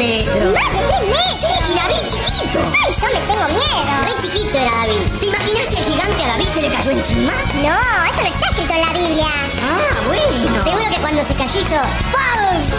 metros. ¡Más de 3 metros! Sí, David, chiquito. ¡Ay, yo me tengo miedo! Re chiquito era David. ¿Te imaginas si el gigante a David se le cayó encima? No, eso no está escrito en la Biblia. Ah, bueno. Seguro que cuando se cayó hizo ¡pum!